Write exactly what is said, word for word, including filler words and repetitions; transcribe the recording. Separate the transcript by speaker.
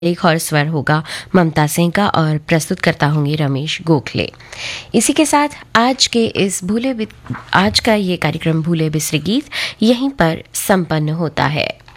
Speaker 1: एक और स्वर होगा ममता सिंह का और प्रस्तुत करता होंगे रमेश गोखले। इसी के साथ आज के इस भूले आज का ये कार्यक्रम भूले बिसरे गीत यहीं पर संपन्न होता है।